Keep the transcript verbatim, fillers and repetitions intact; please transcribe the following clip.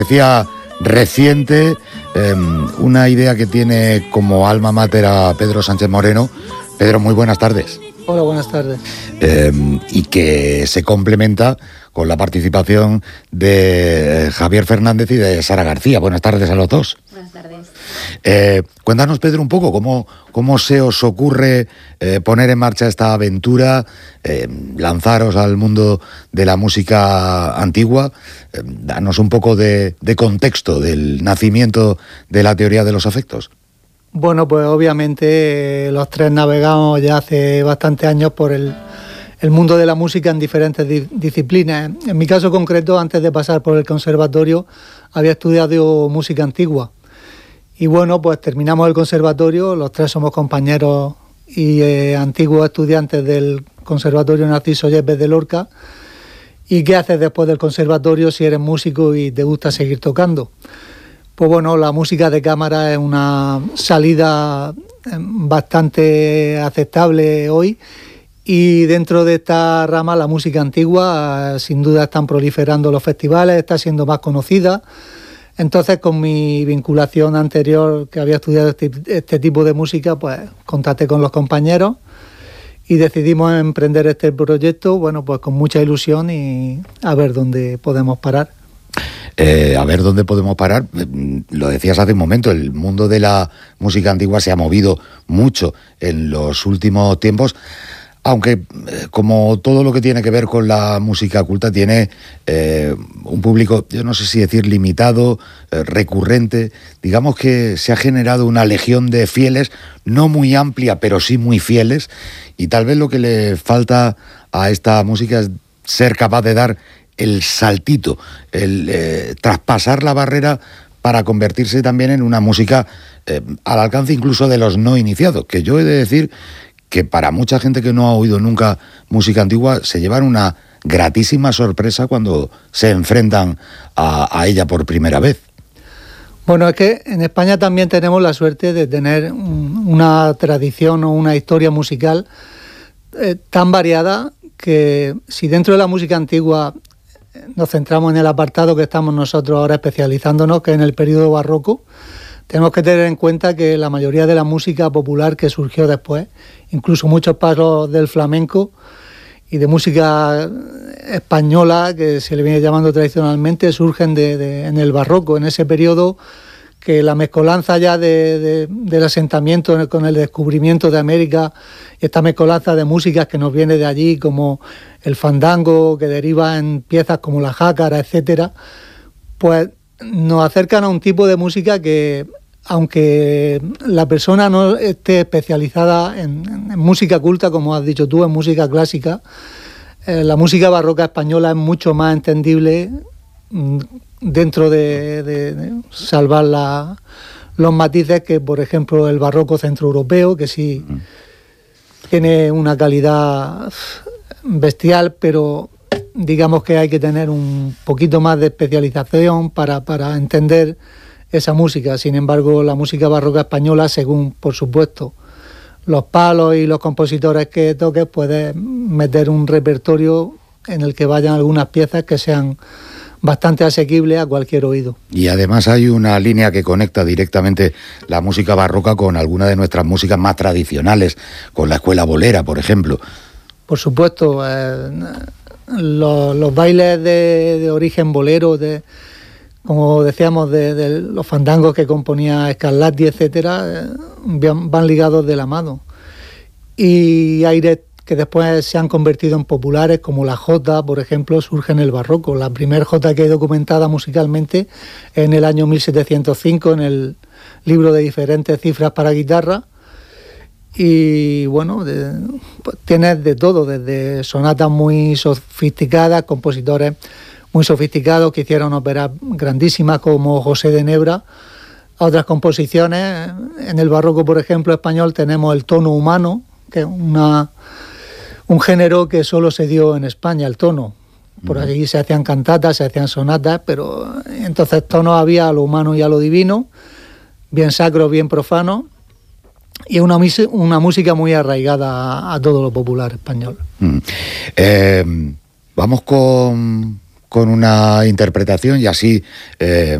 Decía reciente, eh, una idea que tiene como alma mater a Pedro Sánchez Moreno. Pedro, muy buenas tardes. Hola, buenas tardes. Eh, y que se complementa con la participación de Javier Fernández y de Sara García. Buenas tardes a los dos. Buenas tardes. Eh, cuéntanos, Pedro, un poco cómo, cómo se os ocurre eh, poner en marcha esta aventura, eh, lanzaros al mundo de la música antigua. Eh, danos un poco de, de contexto del nacimiento de la teoría de los afectos. Bueno, pues obviamente eh, los tres navegamos ya hace bastantes años por el, el mundo de la música en diferentes di- disciplinas. En mi caso concreto, antes de pasar por el conservatorio, había estudiado música antigua. Y bueno, pues terminamos el conservatorio, los tres somos compañeros y eh, antiguos estudiantes del Conservatorio Narciso Yepes de Lorca. ¿Y qué haces después del conservatorio si eres músico y te gusta seguir tocando? Pues bueno, la música de cámara es una salida bastante aceptable hoy, y dentro de esta rama la música antigua sin duda están proliferando los festivales, está siendo más conocida. Entonces, con mi vinculación anterior, que había estudiado este, este tipo de música, pues contacté con los compañeros y decidimos emprender este proyecto, bueno, pues con mucha ilusión y a ver dónde podemos parar. Eh, a ver dónde podemos parar. Lo decías hace un momento, el mundo de la música antigua se ha movido mucho en los últimos tiempos, aunque eh, como todo lo que tiene que ver con la música culta tiene eh, un público, yo no sé si decir limitado, eh, recurrente. Digamos que se ha generado una legión de fieles, no muy amplia, pero sí muy fieles, y tal vez lo que le falta a esta música es ser capaz de dar el saltito, el eh, traspasar la barrera para convertirse también en una música eh, al alcance incluso de los no iniciados, que yo he de decir que para mucha gente que no ha oído nunca música antigua se llevan una gratísima sorpresa cuando se enfrentan a, a ella por primera vez. Bueno, es que en España también tenemos la suerte de tener un, una tradición o una historia musical eh, tan variada que si dentro de la música antigua nos centramos en el apartado que estamos nosotros ahora especializándonos, que es en el periodo barroco, tenemos que tener en cuenta que la mayoría de la música popular que surgió después, incluso muchos pasos del flamenco y de música española, que se le viene llamando tradicionalmente, surgen de, de, en el barroco, en ese periodo que la mezcolanza ya de, de, del asentamiento con el descubrimiento de América, esta mezcolanza de músicas que nos viene de allí, como el fandango, que deriva en piezas como la jácara, etcétera, pues nos acercan a un tipo de música que, aunque la persona no esté especializada en, en, en música culta, como has dicho tú, en música clásica, eh, la música barroca española es mucho más entendible mmm, dentro de, de, de salvar la, los matices que, por ejemplo, el barroco centroeuropeo, que sí mm. tiene una calidad bestial, pero digamos que hay que tener un poquito más de especialización para, para entender esa música. Sin embargo, la música barroca española, según, por supuesto, los palos y los compositores que toques, puedes meter un repertorio en el que vayan algunas piezas que sean bastante asequible a cualquier oído. Y además hay una línea que conecta directamente la música barroca con alguna de nuestras músicas más tradicionales, con la escuela bolera, por ejemplo. Por supuesto, eh, los, los bailes de, de origen bolero, de, como decíamos, de, de los fandangos que componía Scarlatti, etcétera, eh, van ligados de la mano. Y aires que después se han convertido en populares, como la jota, por ejemplo, surge en el barroco. La primera jota que hay documentada musicalmente en el año mil setecientos cinco, en el libro de diferentes cifras para guitarra. Y bueno, de, pues, tienes de todo, desde sonatas muy sofisticadas, compositores muy sofisticados que hicieron óperas grandísimas como José de Nebra, a otras composiciones. En el barroco, por ejemplo, español, tenemos el tono humano, que es una... un género que solo se dio en España, el tono. Por uh-huh. allí se hacían cantatas, se hacían sonatas, pero entonces tonos había a lo humano y a lo divino, bien sacro, bien profano, y una, una música muy arraigada a, a todo lo popular español. Uh-huh. Eh, vamos con, con una interpretación y así eh,